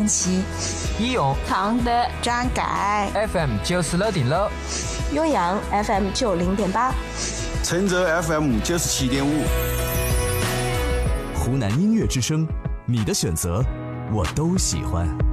西、 义勇、 常德、 张改 FM 96.6， 酉阳 FM 90.8， 承泽 FM 97.5。 湖南音乐之声，你的选择我都喜欢。